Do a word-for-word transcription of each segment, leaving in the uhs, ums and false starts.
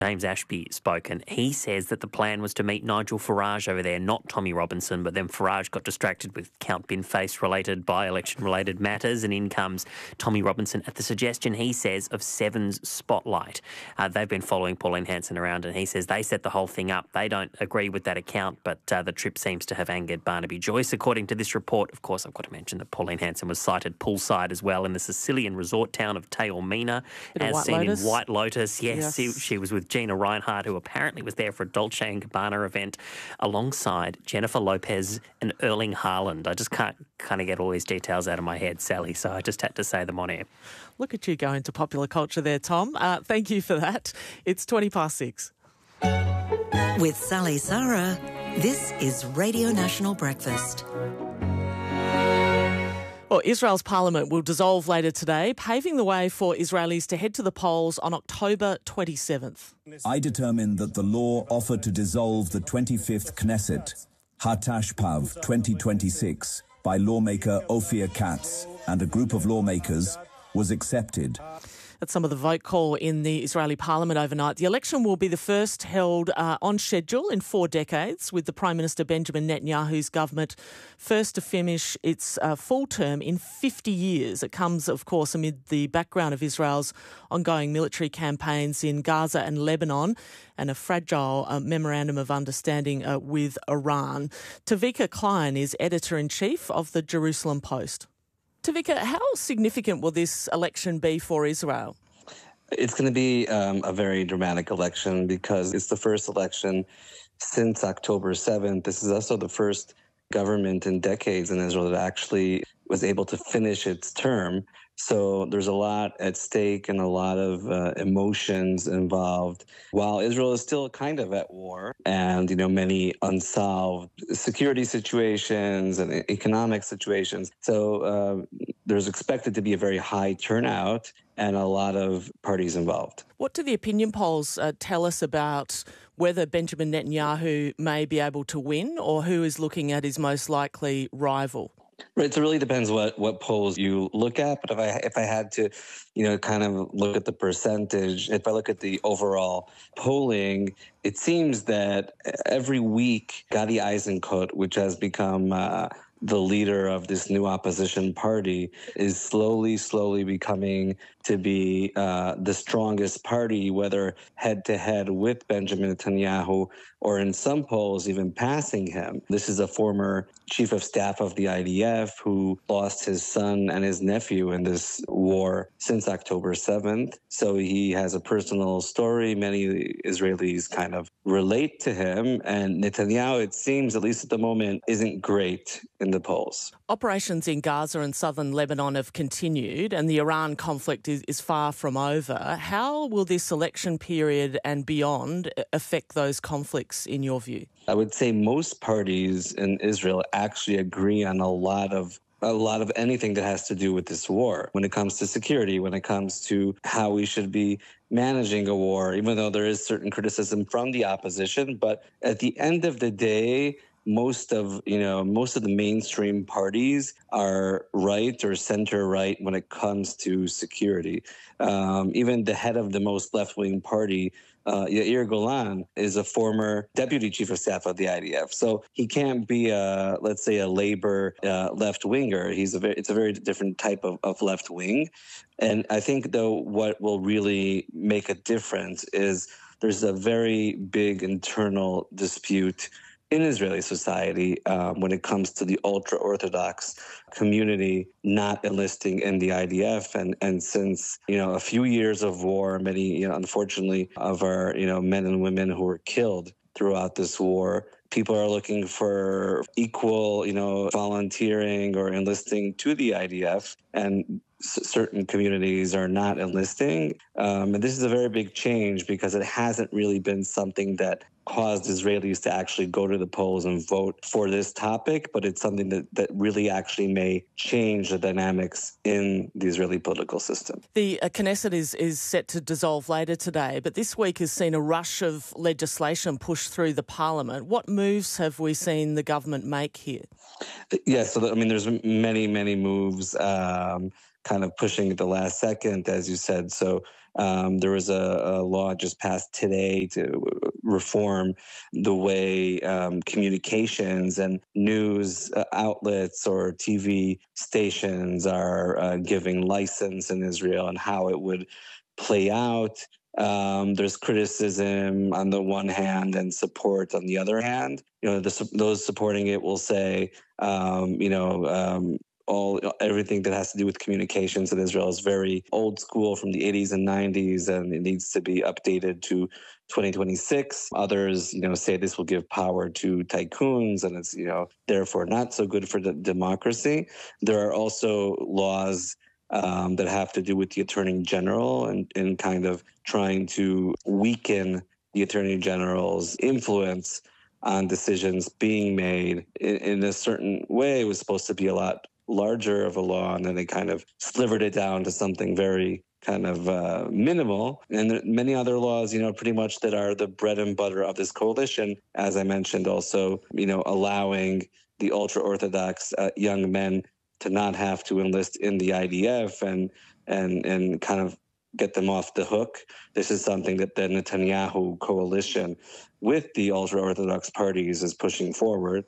James Ashby spoke, and he says that the plan was to meet Nigel Farage over there, not Tommy Robinson, but then Farage got distracted with Count Binface-related, by-election-related matters, and in comes Tommy Robinson at the suggestion, he says, of Seven's Spotlight. Uh, they've been following Pauline Hanson around, and he says they set the whole thing up. They don't agree with that account, but uh, the trip seems to have angered Barnaby Joyce. According to this report, of course, I've got to mention that Pauline Hanson was sighted poolside as well in the Sicilian resort town of Taormina, as seen Lotus. in White Lotus. Yes, yes. She, she was with Gina Reinhardt, who apparently was there for a Dolce and Gabbana event alongside Jennifer Lopez and Erling Haaland. I just can't kind of get all these details out of my head, Sally, so I just had to say them on air. Look at you going to popular culture there, Tom. Uh, thank you for that. It's twenty past six. With Sally Sarah, this is Radio National Breakfast. Well, Israel's parliament will dissolve later today, paving the way for Israelis to head to the polls on October twenty-seventh. I determined that the law offered to dissolve the twenty-fifth Knesset, Hatashpav twenty twenty-six, by lawmaker Ophir Katz and a group of lawmakers was accepted. That's some of the vote call in the Israeli parliament overnight. The election will be the first held uh, on schedule in four decades, with the Prime Minister Benjamin Netanyahu's government first to finish its uh, full term in fifty years. It comes, of course, amid the background of Israel's ongoing military campaigns in Gaza and Lebanon and a fragile uh, memorandum of understanding uh, with Iran. Tavika Klein is editor-in-chief of the Jerusalem Post. Tavika, how significant will this election be for Israel? It's going to be um, a very dramatic election because it's the first election since October seventh. This is also the first government in decades in Israel that actually was able to finish its term. So there's a lot at stake and a lot of uh, emotions involved. While Israel is still kind of at war and, you know, many unsolved security situations and economic situations. So uh, there's expected to be a very high turnout and a lot of parties involved. What do the opinion polls uh, tell us about whether Benjamin Netanyahu may be able to win or who is looking at his most likely rival? Right. So it really depends what, what polls you look at. But if I if I had to, you know, kind of look at the percentage, if I look at the overall polling, it seems that every week Gadi Eisenkot, which has become uh, the leader of this new opposition party, is slowly, slowly becoming to be uh, the strongest party, whether head-to-head with Benjamin Netanyahu or in some polls even passing him. This is a former chief of staff of the I D F who lost his son and his nephew in this war since October seventh. So he has a personal story. Many Israelis kind of relate to him. And Netanyahu, it seems, at least at the moment, isn't great in the polls. Operations in Gaza and southern Lebanon have continued and the Iran conflict is, is far from over. How will this election period and beyond affect those conflicts in your view? I would say most parties in Israel actually agree on a lot of a lot of anything that has to do with this war. When it comes to security, when it comes to how we should be managing a war, even though there is certain criticism from the opposition. But at the end of the day, most of, you know, most of the mainstream parties are right or center right when it comes to security. Um, even the head of the most left-wing party, uh, Yair Golan, is a former deputy chief of staff of the I D F. So he can't be a, let's say, a labor uh, left-winger. He's a very, it's a very different type of, of left-wing. And I think, though, what will really make a difference is there's a very big internal dispute in Israeli society um, when it comes to the ultra-Orthodox community not enlisting in the I D F. And, and since, you know, a few years of war, many, you know, unfortunately, of our, you know, men and women who were killed throughout this war, people are looking for equal, you know, volunteering or enlisting to the I D F. And s- certain communities are not enlisting. Um, and this is a very big change because it hasn't really been something that caused Israelis to actually go to the polls and vote for this topic, but it's something that, that really actually may change the dynamics in the Israeli political system. The uh, Knesset is, is set to dissolve later today, but this week has seen a rush of legislation pushed through the parliament. What moves have we seen the government make here? Yeah, so I mean, there's many, many moves um, kind of pushing at the last second, as you said. So Um, there was a, a law just passed today to reform the way um, communications and news uh, outlets or T V stations are uh, giving license in Israel and how it would play out. Um, there's criticism on the one hand and support on the other hand. You know, the, those supporting it will say, um, you know, um, all everything that has to do with communications in Israel is very old school from the eighties and nineties, and it needs to be updated to twenty twenty-six. Others, you know, say this will give power to tycoons, and it's, you know, therefore not so good for the democracy. There are also laws um, that have to do with the Attorney General and, and kind of trying to weaken the Attorney General's influence on decisions being made in, in a certain way. It was supposed to be a lot larger of a law, and then they kind of slivered it down to something very kind of uh, minimal. And there are many other laws, you know, pretty much that are the bread and butter of this coalition. As I mentioned, also, you know, allowing the ultra-Orthodox uh, young men to not have to enlist in the I D F and and and kind of get them off the hook. This is something that the Netanyahu coalition with the ultra-Orthodox parties is pushing forward.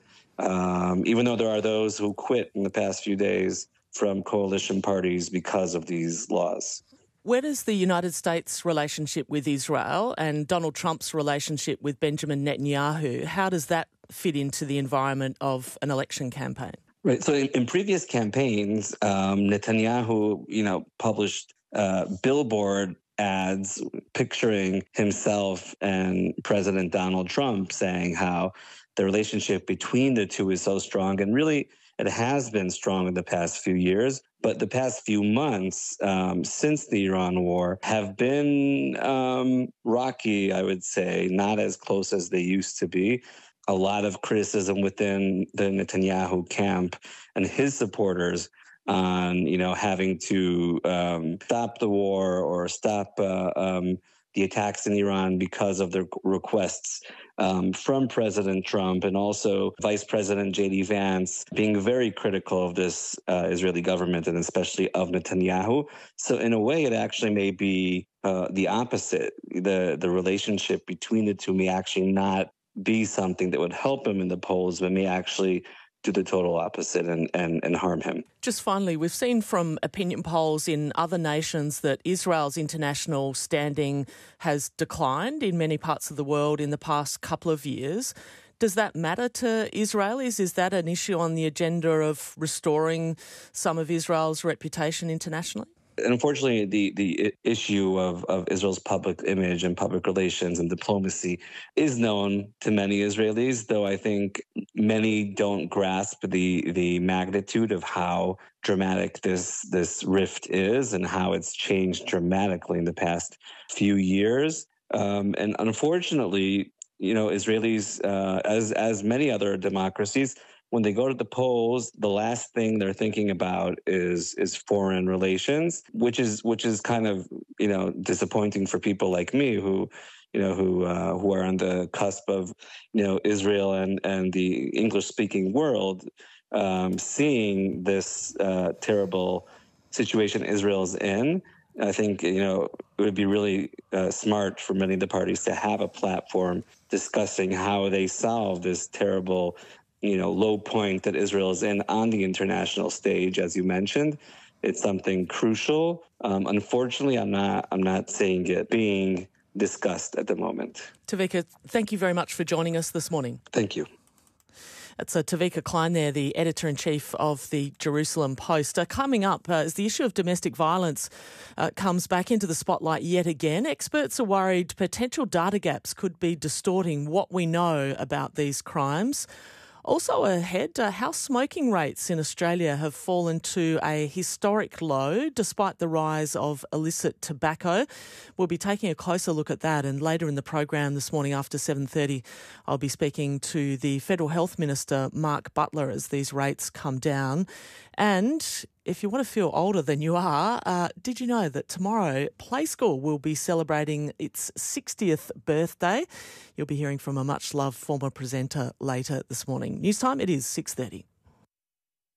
Um, even though there are those who quit in the past few days from coalition parties because of these laws. Where does the United States' relationship with Israel and Donald Trump's relationship with Benjamin Netanyahu, how does that fit into the environment of an election campaign? Right. So in, in previous campaigns, um, Netanyahu, you know, published uh, billboard ads picturing himself and President Donald Trump, saying how the relationship between the two is so strong. And really, it has been strong in the past few years. But the past few months, um, since the Iran war, have been um, rocky, I would say, not as close as they used to be. A lot of criticism within the Netanyahu camp and his supporters on, you know, having to um, stop the war or stop uh, um, the attacks in Iran because of their requests um, from President Trump, and also Vice President J D Vance being very critical of this uh, Israeli government and especially of Netanyahu. So in a way, it actually may be uh, the opposite. The, the relationship between the two may actually not be something that would help him in the polls, but may actually do the total opposite and, and, and harm him. Just finally, we've seen from opinion polls in other nations that Israel's international standing has declined in many parts of the world in the past couple of years. Does that matter to Israelis? Is that an issue on the agenda of restoring some of Israel's reputation internationally? Unfortunately, the, the issue of, of Israel's public image and public relations and diplomacy is known to many Israelis, though I think many don't grasp the the magnitude of how dramatic this this rift is and how it's changed dramatically in the past few years. Um, and unfortunately, you know, Israelis, uh, as as many other democracies, when they go to the polls, the last thing they're thinking about is is foreign relations, which is which is kind of, you know, disappointing for people like me who, you know, who uh, who are on the cusp of, you know, Israel and and the English speaking world, um, seeing this uh, terrible situation Israel's in. I think, you know, it would be really uh, smart for many of the parties to have a platform discussing how they solve this terrible, you know, low point that Israel is in on the international stage, as you mentioned. It's something crucial. Um, unfortunately, I'm not. I'm not seeing it being discussed at the moment. Tavika, thank you very much for joining us this morning. Thank you. That's uh, Tavika Klein there, the editor-in-chief of the Jerusalem Post. Uh, coming up, uh, as the issue of domestic violence uh, comes back into the spotlight yet again, experts are worried potential data gaps could be distorting what we know about these crimes. Also ahead, uh, how smoking rates in Australia have fallen to a historic low despite the rise of illicit tobacco. We'll be taking a closer look at that, and later in the program this morning after seven thirty, I'll be speaking to the Federal Health Minister, Mark Butler, as these rates come down. And if you want to feel older than you are, uh, did you know that tomorrow Play School will be celebrating its sixtieth birthday? You'll be hearing from a much-loved former presenter later this morning. News time, it is six thirty.